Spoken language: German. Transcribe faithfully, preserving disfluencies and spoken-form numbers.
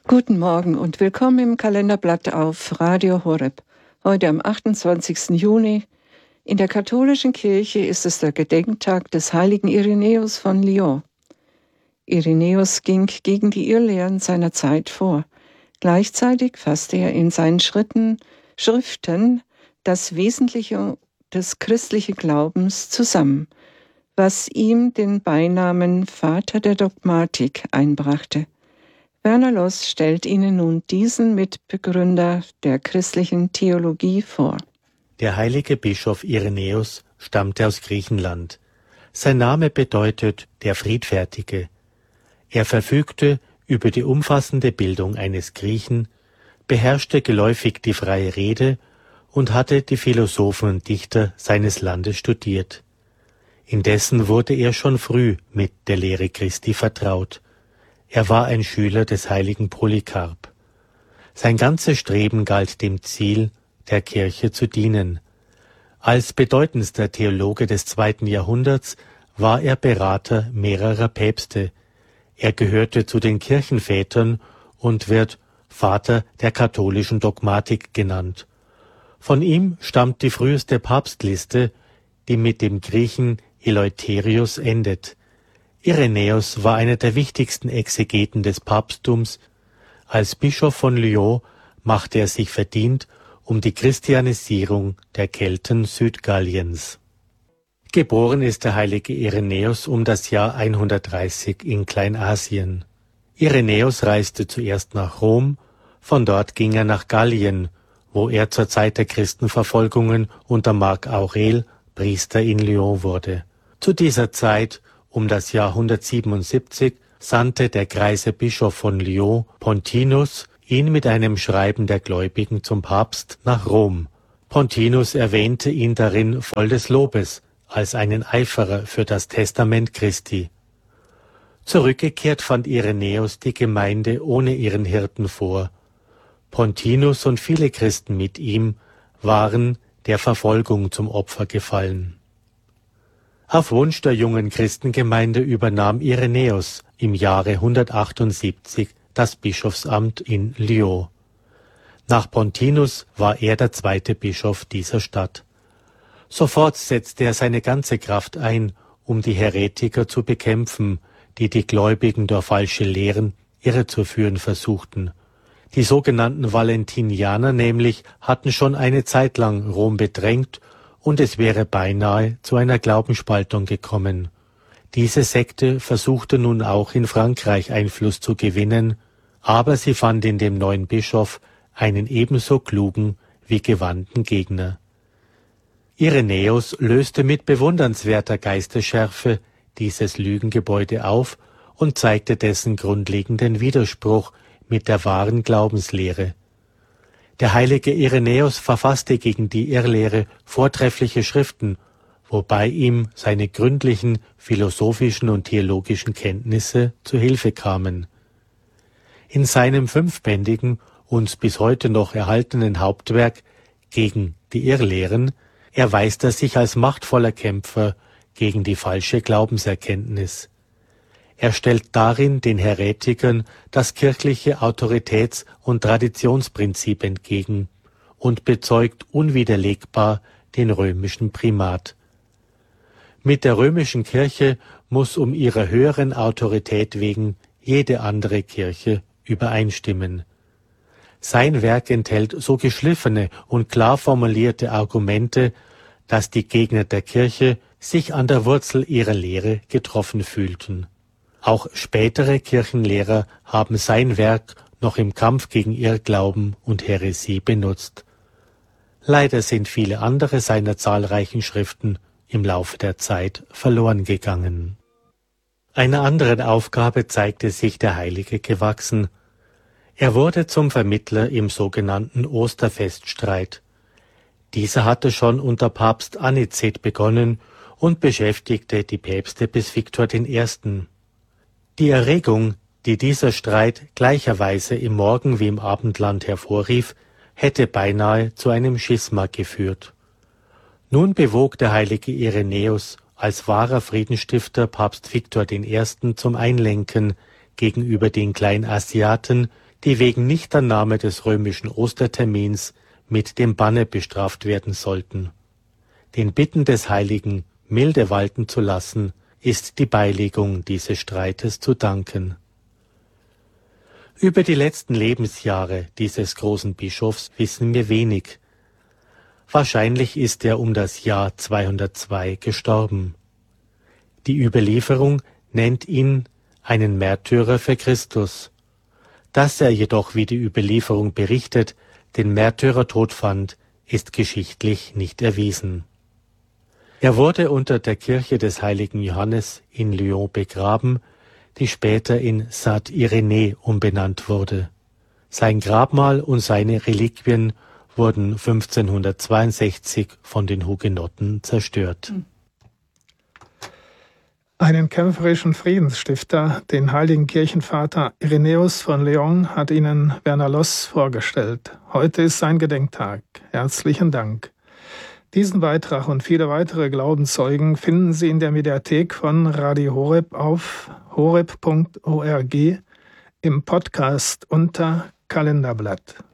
Guten Morgen und willkommen im Kalenderblatt auf Radio Horeb. Heute am achtundzwanzigsten Juni. In der katholischen Kirche ist es der Gedenktag des heiligen Irenäus von Lyon. Irenäus ging gegen die Irrlehren seiner Zeit vor. Gleichzeitig fasste er in seinen Schritten, Schriften das Wesentliche des christlichen Glaubens zusammen, was ihm den Beinamen Vater der Dogmatik einbrachte. Werner Loss stellt Ihnen nun diesen Mitbegründer der christlichen Theologie vor. Der heilige Bischof Irenäus stammte aus Griechenland. Sein Name bedeutet der Friedfertige. Er verfügte über die umfassende Bildung eines Griechen, beherrschte geläufig die freie Rede und hatte die Philosophen und Dichter seines Landes studiert. Indessen wurde er schon früh mit der Lehre Christi vertraut. Er war ein Schüler des heiligen Polykarp. Sein ganzes Streben galt dem Ziel, der Kirche zu dienen. Als bedeutendster Theologe des zweiten Jahrhunderts war er Berater mehrerer Päpste. Er gehörte zu den Kirchenvätern und wird Vater der katholischen Dogmatik genannt. Von ihm stammt die früheste Papstliste, die mit dem Griechen Eleutherius endet. Irenäus war einer der wichtigsten Exegeten des Papsttums. Als Bischof von Lyon machte er sich verdient um die Christianisierung der Kelten Südgalliens. Geboren ist der heilige Irenäus um das Jahr hundertdreißig in Kleinasien. Irenäus reiste zuerst nach Rom, von dort ging er nach Gallien, wo er zur Zeit der Christenverfolgungen unter Marc Aurel Priester in Lyon wurde. Zu dieser Zeit um das Jahr hundertsiebenundsiebzig sandte der greise Bischof von Lyon, Pontinus, ihn mit einem Schreiben der Gläubigen zum Papst nach Rom. Pontinus erwähnte ihn darin voll des Lobes als einen Eiferer für das Testament Christi. Zurückgekehrt fand Irenäus die Gemeinde ohne ihren Hirten vor. Pontinus und viele Christen mit ihm waren der Verfolgung zum Opfer gefallen. Auf Wunsch der jungen Christengemeinde übernahm Irenäus im Jahre hundertachtundsiebzig das Bischofsamt in Lyon. Nach Pontinus war er der zweite Bischof dieser Stadt. Sofort setzte er seine ganze Kraft ein, um die Häretiker zu bekämpfen, die die Gläubigen durch falsche Lehren irrezuführen versuchten. Die sogenannten Valentinianer nämlich hatten schon eine Zeit lang Rom bedrängt, und es wäre beinahe zu einer Glaubensspaltung gekommen. Diese Sekte versuchte nun auch in Frankreich Einfluss zu gewinnen, aber sie fand in dem neuen Bischof einen ebenso klugen wie gewandten Gegner. Irenäus löste mit bewundernswerter Geistesschärfe dieses Lügengebäude auf und zeigte dessen grundlegenden Widerspruch mit der wahren Glaubenslehre. Der heilige Irenäus verfasste gegen die Irrlehre vortreffliche Schriften, wobei ihm seine gründlichen philosophischen und theologischen Kenntnisse zu Hilfe kamen. In seinem fünfbändigen, uns bis heute noch erhaltenen Hauptwerk Gegen die Irrlehren erweist er sich als machtvoller Kämpfer gegen die falsche Glaubenserkenntnis. Er stellt darin den Häretikern das kirchliche Autoritäts- und Traditionsprinzip entgegen und bezeugt unwiderlegbar den römischen Primat. Mit der römischen Kirche muss um ihrer höheren Autorität wegen jede andere Kirche übereinstimmen. Sein Werk enthält so geschliffene und klar formulierte Argumente, dass die Gegner der Kirche sich an der Wurzel ihrer Lehre getroffen fühlten. Auch spätere Kirchenlehrer haben sein Werk noch im Kampf gegen Irrglauben und Häresie benutzt. Leider sind viele andere seiner zahlreichen Schriften im Laufe der Zeit verloren gegangen. Einer anderen Aufgabe zeigte sich der Heilige gewachsen. Er wurde zum Vermittler im sogenannten Osterfeststreit. Dieser hatte schon unter Papst Anicet begonnen und beschäftigte die Päpste bis Viktor der Erste. Die Erregung, die dieser Streit gleicherweise im Morgen- wie im Abendland hervorrief, hätte beinahe zu einem Schisma geführt. Nun bewog der heilige Irenäus als wahrer Friedensstifter Papst Viktor der Erste zum Einlenken gegenüber den Kleinasiaten, die wegen Nichtannahme des römischen Ostertermins mit dem Banne bestraft werden sollten. Den Bitten des Heiligen, milde walten zu lassen, ist die Beilegung dieses Streites zu danken. Über die letzten Lebensjahre dieses großen Bischofs wissen wir wenig. Wahrscheinlich ist er um das Jahr zweihundertzwei gestorben. Die Überlieferung nennt ihn einen Märtyrer für Christus. Dass er jedoch, wie die Überlieferung berichtet, den Märtyrertod fand, ist geschichtlich nicht erwiesen. Er wurde unter der Kirche des heiligen Johannes in Lyon begraben, die später in Saint-Irénée umbenannt wurde. Sein Grabmal und seine Reliquien wurden fünfzehnhundertzweiundsechzig von den Hugenotten zerstört. Einen kämpferischen Friedensstifter, den heiligen Kirchenvater Irenäus von Lyon, hat Ihnen Werner Loss vorgestellt. Heute ist sein Gedenktag. Herzlichen Dank. Diesen Beitrag und viele weitere Glaubenszeugen finden Sie in der Mediathek von Radio Horeb auf horeb punkt org im Podcast unter Kalenderblatt.